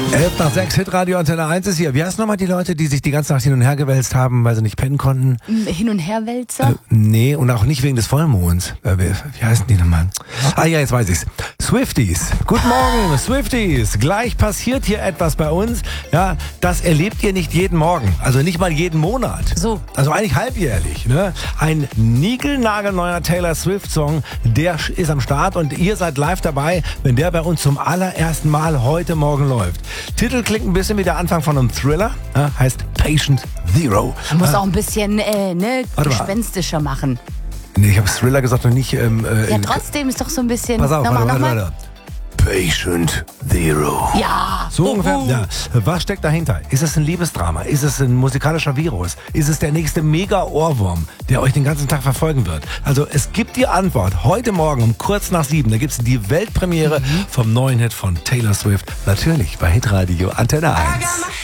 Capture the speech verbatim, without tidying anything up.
elf nach sechs, Hitradio Antenne eins ist hier. Wie heißen nochmal die Leute, die sich die ganze Nacht hin und her gewälzt haben, weil sie nicht pennen konnten? Hin- und Herwälzer? Äh, nee, und auch nicht wegen des Vollmonds. Äh, wie, wie heißen die nochmal? Ah ja, jetzt weiß ich's. Swifties. Guten Morgen, Swifties. Gleich passiert hier etwas bei uns. Ja, das erlebt ihr nicht jeden Morgen. Also nicht mal jeden Monat. So. Also eigentlich halbjährlich. Ne? Ein niegelnagelneuer Taylor Swift-Song, der ist am Start und ihr seid live dabei, wenn der bei uns zum allerersten Mal heute Morgen läuft. Titel klingt ein bisschen wie der Anfang von einem Thriller, äh, heißt Patient Zero. Man muss äh, auch ein bisschen äh, ne, Warte mal. gespenstischer machen. Nee, ich habe Thriller gesagt und nicht... Ähm, äh, Ja, in- trotzdem ist doch so ein bisschen... Pass auf, nochmal, warte, warte, nochmal. warte. Patient Zero. Ja. So Uhu. ungefähr. Ja. Was steckt dahinter? Ist es ein Liebesdrama? Ist es ein musikalischer Virus? Ist es der nächste Mega-Ohrwurm, der euch den ganzen Tag verfolgen wird? Also es gibt die Antwort heute Morgen um kurz nach sieben. Da gibt es die Weltpremiere Mhm. vom neuen Hit von Taylor Swift. Natürlich bei Hitradio Antenne eins.